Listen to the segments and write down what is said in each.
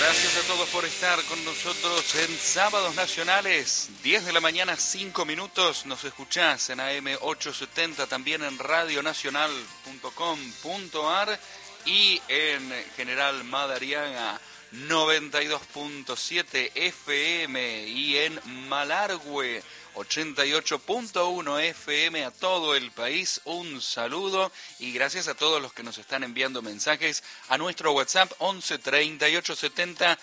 Gracias a todos por estar con nosotros en Sábados Nacionales, 10 de la mañana, 5 minutos. Nos escuchás en AM 870, también en radionacional.com.ar y en General Madariaga 92.7 FM y en Malargüe 88.1 FM. A todo el país un saludo y gracias a todos los que nos están enviando mensajes a nuestro WhatsApp 11 38 70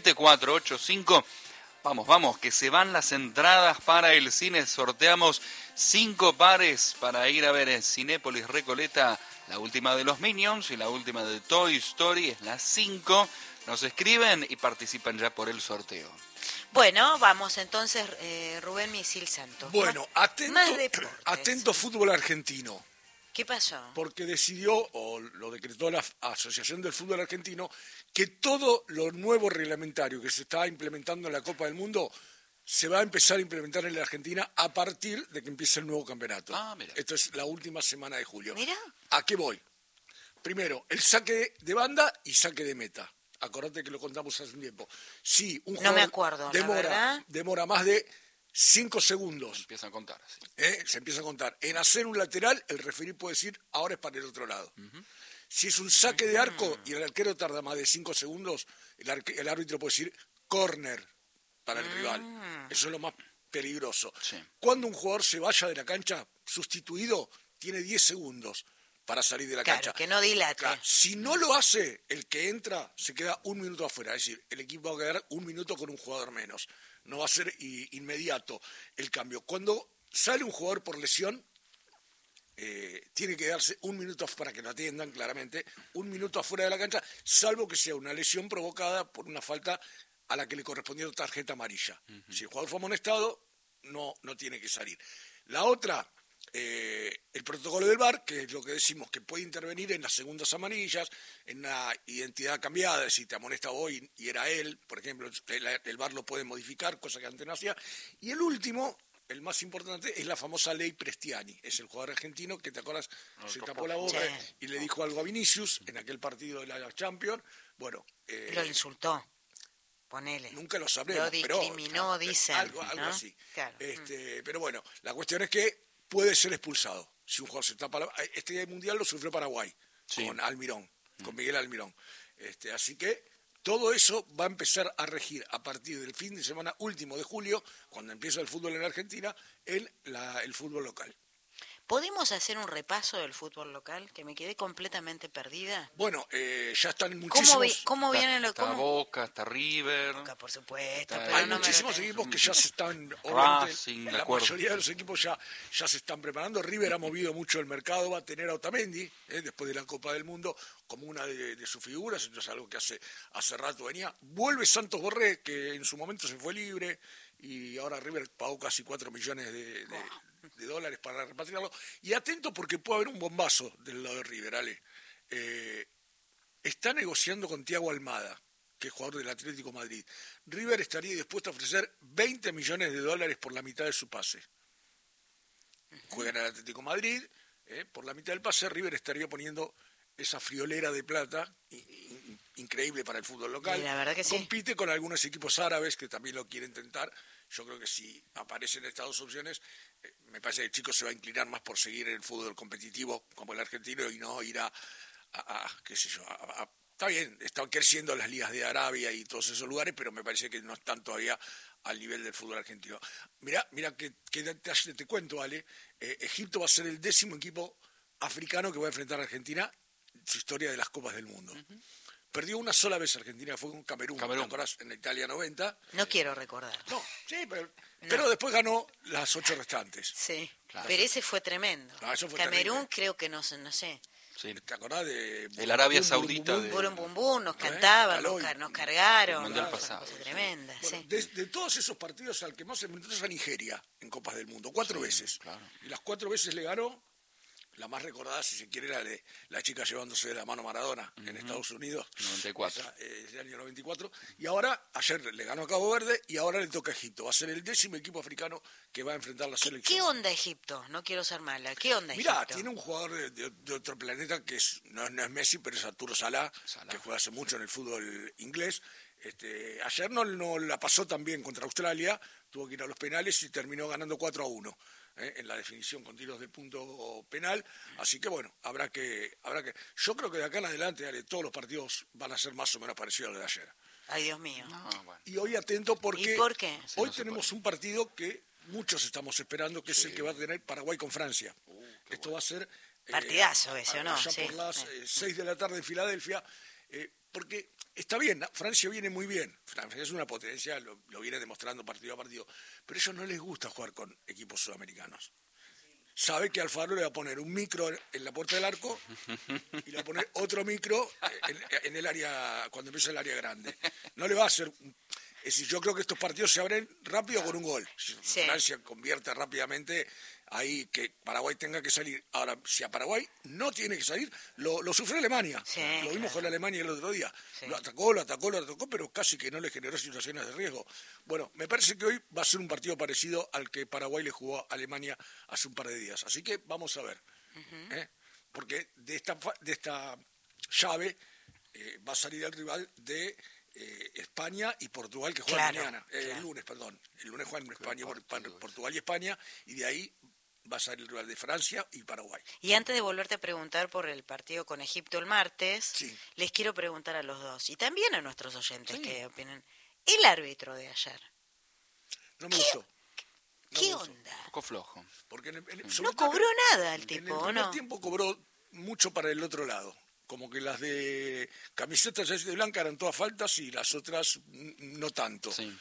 7485. Vamos, que se van las entradas para el cine. Sorteamos 5 pares para ir a ver en Cinépolis Recoleta la última de los Minions y la última de Toy Story, es la 5. Nos escriben y participan ya por el sorteo. Bueno, vamos entonces, Rubén Misil Santos. Bueno, atento fútbol argentino. ¿Qué pasó? Porque decidió, o lo decretó la Asociación del Fútbol Argentino, que todo lo nuevo reglamentario que se está implementando en la Copa del Mundo se va a empezar a implementar en la Argentina a partir de que empiece el nuevo campeonato. Mira. Esto es la última semana de julio. Mira. ¿A qué voy? Primero, el saque de banda y saque de meta. Acordate que lo contamos hace un tiempo. Si un jugador no me acuerdo, demora más de 5 segundos. Empiezan a contar así. Se empieza a contar. En hacer un lateral, el referí puede decir, ahora es para el otro lado. Uh-huh. Si es un saque de arco y el arquero tarda más de 5 segundos, el árbitro puede decir córner para el rival. Eso es lo más peligroso. Sí. Cuando un jugador se vaya de la cancha sustituido, tiene 10 segundos para salir de la cancha. Que no dilate. Claro, si no lo hace, el que entra se queda 1 minuto afuera. Es decir, el equipo va a quedar 1 minuto con un jugador menos. No va a ser inmediato el cambio. Cuando sale un jugador por lesión, tiene que darse 1 minuto para que lo atiendan claramente, 1 minuto afuera de la cancha, salvo que sea una lesión provocada por una falta a la que le correspondió tarjeta amarilla. Uh-huh. Si el jugador fue amonestado, no tiene que salir. La otra, el protocolo del VAR, que es lo que decimos, que puede intervenir en las segundas amarillas, en la identidad cambiada, si te amonesta hoy y era él, por ejemplo, el VAR lo puede modificar, cosa que antes no hacía. Y el último, el más importante, es la famosa ley Prestiani. Es el jugador argentino que, ¿te acuerdas? Se tapó la boca y le dijo algo a Vinicius en aquel partido de la Champions. Bueno, lo insultó. Ponele. Nunca lo sabremos. Lo discriminó, pero, dicen. Algo ¿no? así. Claro. Pero bueno, la cuestión es que puede ser expulsado. Si un jugador se tapa este mundial lo sufrió Paraguay, sí, con Almirón, con Miguel Almirón. Así que todo eso va a empezar a regir a partir del fin de semana último de julio, cuando empieza el fútbol en Argentina, el fútbol local. ¿Podemos hacer un repaso del fútbol local? Que me quedé completamente perdida. Bueno, ya están muchísimos... ¿Cómo vienen los...? Está Boca, está River... Boca, por supuesto. Pero hay muchísimos equipos que ya se están... Racing, la mayoría de los equipos ya se están preparando. River ha movido mucho el mercado, va a tener a Otamendi, después de la Copa del Mundo, como una de sus figuras. Entonces es algo que hace rato venía. Vuelve Santos Borré, que en su momento se fue libre, y ahora River pagó casi 4 millones de dólares para repatriarlo. Y atento porque puede haber un bombazo del lado de River, Ale. Está negociando con Thiago Almada, que es jugador del Atlético Madrid. River estaría dispuesto a ofrecer 20 millones de dólares por la mitad de su pase. Juega en el Atlético Madrid, por la mitad del pase River estaría poniendo esa friolera de plata increíble para el fútbol local. La verdad que sí. Compite con algunos equipos árabes que también lo quieren tentar. Yo creo que si aparecen estas dos opciones, me parece que el chico se va a inclinar más por seguir el fútbol competitivo como el argentino y no ir a qué sé yo, está bien, están creciendo las ligas de Arabia y todos esos lugares, pero me parece que no están todavía al nivel del fútbol argentino. Mira que te cuento, Ale, Egipto va a ser el 10º equipo africano que va a enfrentar a Argentina en su historia de las Copas del Mundo. Uh-huh. Perdió una sola vez Argentina, fue con Camerún. ¿Te acordás? En Italia 90. No quiero recordar. No, sí, pero después ganó las 8 restantes. Sí, claro. Pero ese fue tremendo. No, eso fue Camerún terrible. Creo que no sé. Sí. ¿Te acordás de el Arabia Saudita? Burum bum bum, nos cantaban, nos cargaron. El mundial pasado. Cosa tremenda, bueno, sí. de todos esos partidos, al que más se enfrentó es a Nigeria en Copas del Mundo, 4 veces. Claro. Y las 4 veces le ganó La más recordada, si se quiere, era de la chica llevándose de la mano a Maradona en Estados Unidos. 94. Esa, el año 94. Y ahora, ayer le ganó a Cabo Verde y ahora le toca a Egipto. Va a ser el 10º equipo africano que va a enfrentar la selección. ¿Qué onda Egipto? No quiero ser mala. ¿Qué onda Mirá, Egipto? tiene un jugador de otro planeta que no es Messi, pero es Arturo Salah, que juega hace mucho en el fútbol inglés. Ayer no la pasó tan bien contra Australia, tuvo que ir a los penales y terminó ganando 4-1 en la definición con tiros de punto penal. Así que bueno, habrá que. Yo creo que de acá en adelante, Ale, todos los partidos van a ser más o menos parecidos a los de ayer. Ay, Dios mío. No, bueno. Y hoy atento porque ¿Y por qué? Sí, hoy no se tenemos un partido que muchos estamos esperando, que es el que va a tener Paraguay con Francia. Esto va a ser Partidazo ese, ¿o no? allá Sí. por las 6 de la tarde en Filadelfia, porque está bien, Francia viene muy bien, Francia es una potencia, lo viene demostrando partido a partido, pero a ellos no les gusta jugar con equipos sudamericanos. Sabe que Alfaro le va a poner un micro en la puerta del arco y le va a poner otro micro en el área, cuando empieza el área grande. No le va a hacer. Es decir, yo creo que estos partidos se abren rápido con un gol. Si Sí. Francia convierte rápidamente, ahí que Paraguay tenga que salir. Ahora, si a Paraguay no tiene que salir, lo sufrió Alemania. Sí, lo vimos claro. con Alemania el otro día. Sí. Lo atacó, pero casi que no le generó situaciones de riesgo. Bueno, me parece que hoy va a ser un partido parecido al que Paraguay le jugó a Alemania hace un par de días. Así que vamos a ver. Porque de esta llave va a salir el rival de España y Portugal, que juegan Claro, mañana, claro. el lunes, perdón. El lunes juegan España, Portugal y España, y de ahí va a salir el rival de Francia y Paraguay. Y antes de volverte a preguntar por el partido con Egipto el martes, Sí. les quiero preguntar a los dos, y también a nuestros oyentes Sí. que opinen, el árbitro de ayer, No me gustó. No ¿qué me gustó. onda? Un poco flojo. Porque No cobró nada el en tipo, el ¿o primer no? tiempo cobró mucho para el otro lado. Como que las de camisetas de blanca eran todas faltas y las otras no tanto. Sí.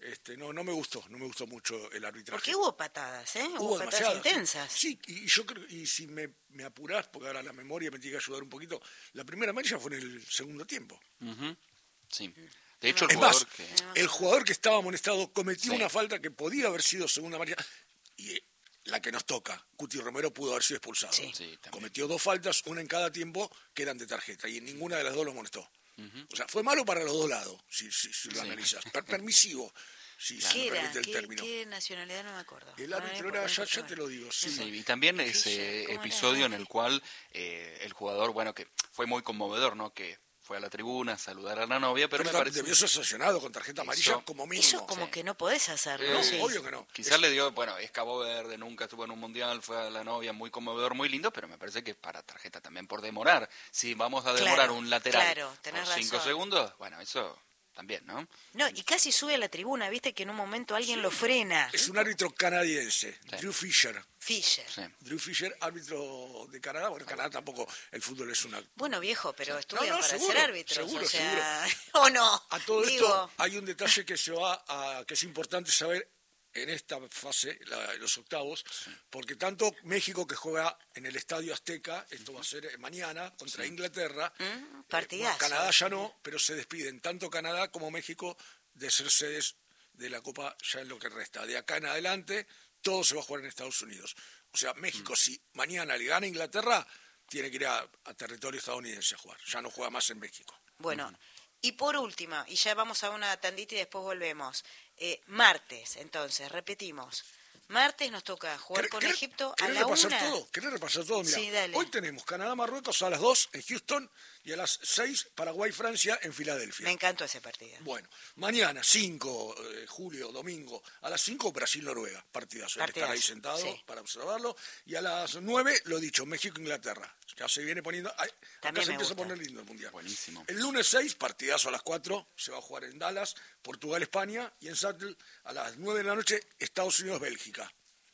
No me gustó mucho el arbitraje. Porque hubo patadas, ¿eh? Hubo patadas demasiadas, intensas. Sí, y yo creo, y si me apurás, porque ahora la memoria me tiene que ayudar un poquito, la primera amarilla fue en el segundo tiempo. Ujú. Sí. De hecho, el Es más, jugador el jugador que estaba amonestado cometió Sí. una falta que podía haber sido segunda amarilla, y la que nos toca, Cuti Romero, pudo haber sido expulsado. Sí. Sí, también. Cometió 2 faltas, una en cada tiempo, que eran de tarjeta, y en ninguna de las dos lo amonestó. O sea, fue malo para los dos lados, si lo analizas. Permisivo, si ¿Qué me era? permite el término. ¿Qué nacionalidad? No me acuerdo. El No, árbitro no era, importa, ya no te lo digo, sí. Sí, y también ese Fischer, ¿cómo era? episodio en el cual el jugador, bueno, que fue muy conmovedor, ¿no? Que fue a la tribuna a saludar a la novia, pero me parece... Debió ser sancionado con tarjeta amarilla Eso- como mínimo. Eso como que no podés hacerlo. No, sí. obvio que no. Quizás le dio, bueno, es Cabo Verde, nunca estuvo en un mundial, fue a la novia, muy conmovedor, muy lindo, pero me parece que es para tarjeta también por demorar. Si vamos a demorar Claro, un lateral claro, por tenés 5 razón. segundos, bueno, eso también, ¿no? No, y casi sube a la tribuna, viste que en un momento alguien lo frena. Es un árbitro canadiense, Sí. Drew Fisher. Fischer. Sí. Drew Fisher, árbitro de Canadá. Bueno, Canadá tampoco, el fútbol es una... Bueno, viejo, pero estudian No, para seguro, ser árbitros, seguro, o sea, ¿o no? A todo Digo, esto hay un detalle que que es importante saber en esta fase, los octavos, porque tanto México, que juega en el Estadio Azteca, esto va a ser mañana contra Inglaterra, partidazo. Canadá ya no, pero se despiden tanto Canadá como México de ser sedes de la Copa ya en lo que resta. De acá en adelante, todo se va a jugar en Estados Unidos. O sea, México, si mañana le gana a Inglaterra, tiene que ir a territorio estadounidense a jugar. Ya no juega más en México. Bueno, y por último, y ya vamos a una tandita y después volvemos. Martes, entonces, repetimos. Martes nos toca jugar con Egipto a ¿Querés la repasar 1. todo? ¿Querés repasar todo? Mirá, Sí, dale. hoy tenemos Canadá-Marruecos a las 2 en Houston y a las 6 Paraguay-Francia en Filadelfia. Me encantó ese partido. Bueno, mañana, 5 de julio, domingo, a las 5 Brasil-Noruega, partidazo. Hay que estar ahí Partidazo, sentado sí. para observarlo. Y a las 9, lo dicho, México-Inglaterra. Ya se viene poniendo... Acá También se me empieza gusta. a poner lindo el Mundial. Buenísimo. El lunes 6, partidazo a las 4, se va a jugar en Dallas, Portugal-España, y en Seattle a las 9 de la noche, Estados Unidos-Bélgica.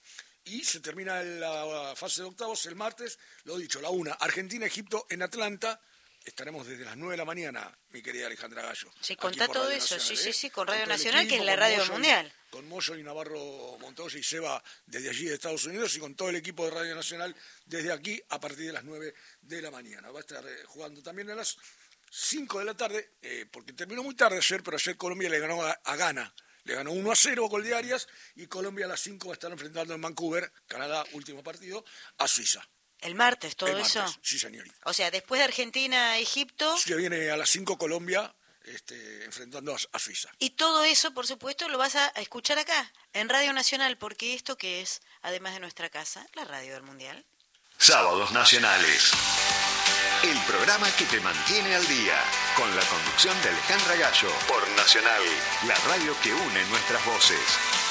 Y se termina la fase de octavos el martes, lo dicho, la 1, Argentina-Egipto en Atlanta. Estaremos desde las 9 de la mañana, mi querida Alejandra Gallo. Sí, aquí contá por todo Radio eso, Nacional, sí, con Radio todo el Nacional, que es la con radio del Moyo Mundial. Con Moyo y Navarro Montoya y Seba desde allí de Estados Unidos y con todo el equipo de Radio Nacional desde aquí a partir de las 9 de la mañana. Va a estar jugando también a las 5 de la tarde, porque terminó muy tarde ayer, pero ayer Colombia le ganó a Ghana. Le ganó 1-0 gol de Arias y Colombia a las 5 va a estar enfrentando en Vancouver, Canadá, último partido, a Suiza. El martes, todo El martes, eso. sí, señorita. O sea, después de Argentina, Egipto. Se viene a las 5 Colombia, enfrentando a Suiza. Y todo eso, por supuesto, lo vas a escuchar acá, en Radio Nacional, porque esto que es, además de nuestra casa, la radio del Mundial. Sábados Nacionales. El programa que te mantiene al día, con la conducción de Alejandra Gallo, por Nacional, la radio que une nuestras voces.